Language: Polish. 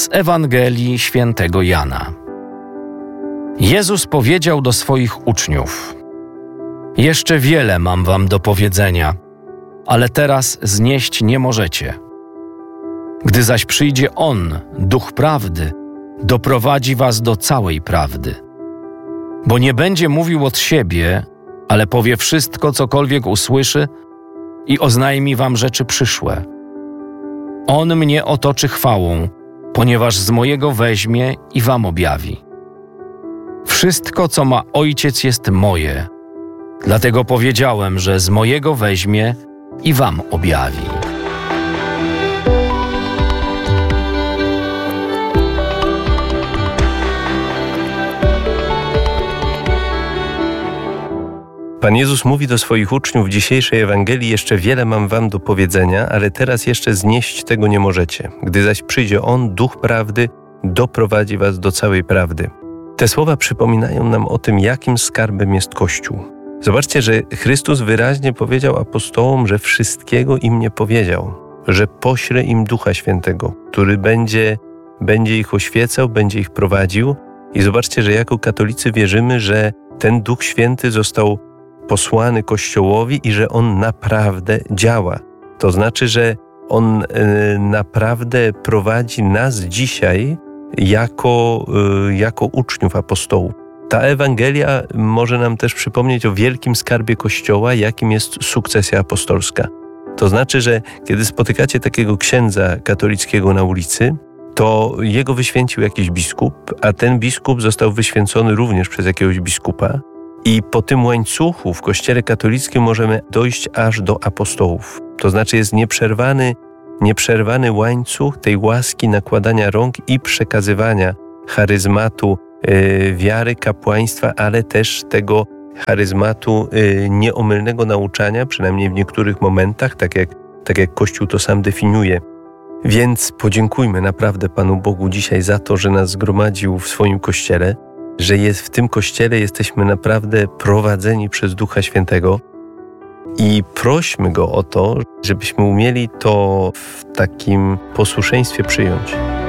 Z Ewangelii Świętego Jana. Jezus powiedział do swoich uczniów: Jeszcze wiele mam wam do powiedzenia, ale teraz znieść nie możecie. Gdy zaś przyjdzie On, Duch Prawdy, doprowadzi was do całej prawdy. Bo nie będzie mówił od siebie, ale powie wszystko, cokolwiek usłyszy i oznajmi wam rzeczy przyszłe. On mnie otoczy chwałą, ponieważ z mojego weźmie i wam objawi. Wszystko, co ma Ojciec, jest moje. Dlatego powiedziałem, że z mojego weźmie i wam objawi. Pan Jezus mówi do swoich uczniów w dzisiejszej Ewangelii: jeszcze wiele mam wam do powiedzenia, ale teraz jeszcze znieść tego nie możecie. Gdy zaś przyjdzie On, Duch Prawdy, doprowadzi was do całej prawdy. Te słowa przypominają nam o tym, jakim skarbem jest Kościół. Zobaczcie, że Chrystus wyraźnie powiedział apostołom, że wszystkiego im nie powiedział, że pośle im Ducha Świętego, który będzie ich oświecał, będzie ich prowadził. I zobaczcie, że jako katolicy wierzymy, że ten Duch Święty został posłany Kościołowi i że On naprawdę działa. To znaczy, że naprawdę prowadzi nas dzisiaj jako uczniów apostołów. Ta Ewangelia może nam też przypomnieć o wielkim skarbie Kościoła, jakim jest sukcesja apostolska. To znaczy, że kiedy spotykacie takiego księdza katolickiego na ulicy, to jego wyświęcił jakiś biskup, a ten biskup został wyświęcony również przez jakiegoś biskupa. I po tym łańcuchu w Kościele katolickim możemy dojść aż do apostołów. To znaczy jest nieprzerwany łańcuch tej łaski nakładania rąk i przekazywania charyzmatu wiary, kapłaństwa, ale też tego charyzmatu nieomylnego nauczania, przynajmniej w niektórych momentach, tak jak Kościół to sam definiuje. Więc podziękujmy naprawdę Panu Bogu dzisiaj za to, że nas zgromadził w swoim Kościele, że w tym Kościele jesteśmy naprawdę prowadzeni przez Ducha Świętego i prośmy Go o to, żebyśmy umieli to w takim posłuszeństwie przyjąć.